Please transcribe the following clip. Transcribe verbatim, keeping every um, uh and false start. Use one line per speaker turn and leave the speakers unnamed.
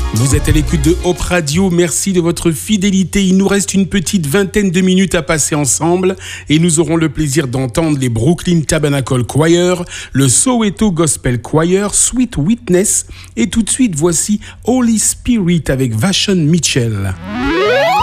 Vous êtes à l'écoute de Hope Radio, merci de votre fidélité. Il nous reste une petite vingtaine de minutes à passer ensemble et nous aurons le plaisir d'entendre les Brooklyn Tabernacle Choir, le Soweto Gospel Choir, Sweet Witness et tout de suite voici Holy Spirit avec Vashon Mitchell.